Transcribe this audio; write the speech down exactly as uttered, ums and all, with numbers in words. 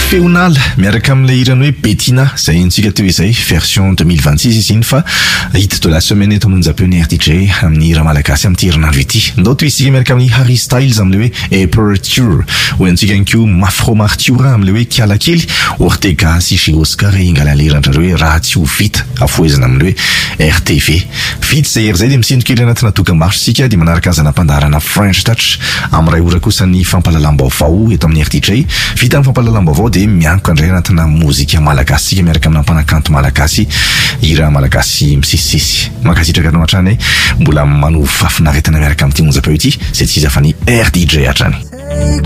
feonala miaraka amin'le hirany hoe Bettina zay entsika teo izay version deux mille vingt-six izy iny fa hit de la semaine eto amin'ny japony R D J amin'ny hira malagasy amin'ny herinandro ity ndao toy isika miaraka amin'ny Harry Styles amin'le hoe Aperture ho entsika anko Mafro Martura amin'le hoe Kialakely Ortega sy chez Oscar ingalalirandra hoe raha tsy ho vita afoezana amin'le hoe R T V vita zay hery zay dia misendrika kely anatina dokam-barotra sika dia manaraka azana mpandarana French Touch amin'ny ray ora kosa ny fampalalam-baovao eto amin'ny R D J vita amin'ny fampalalam-baovao dia miankoka indray anatina mozika malagasy sika miaraka amin'ny mpanakanto malagasy hira malagasy misisisisy makasitraka anao hatrany mbola manovo fafinaretana miaraka amin'ity monjapeo ity zay tsy iza fa ny R D J hatrany.